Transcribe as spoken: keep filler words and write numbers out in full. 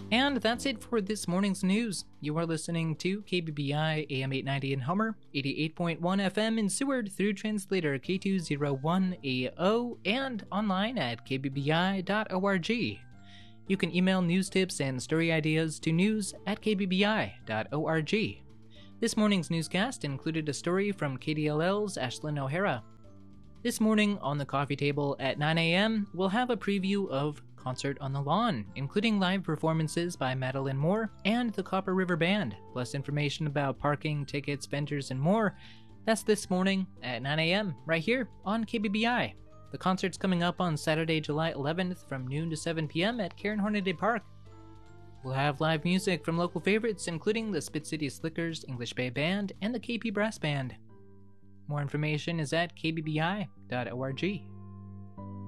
And that's it for this morning's news. You are listening to K B B I A M eight ninety in Homer, eighty-eight point one F M in Seward through translator K two oh one A O, and online at k b b i dot org. You can email news tips and story ideas to news at k b b i dot org. This morning's newscast included a story from K D L L's Ashlyn O'Hara. This morning on the coffee table at nine a.m., we'll have a preview of Concert on the Lawn, including live performances by Madeline Moore and the Copper River Band, plus information about parking, tickets, vendors, and more. That's this morning at nine a.m. right here on K B B I. The concert's coming up on Saturday, July eleventh from noon to seven p.m. at Karen Hornaday Park. We'll have live music from local favorites, including the Spit City Slickers, English Bay Band, and the K P Brass Band. More information is at k b b i dot org.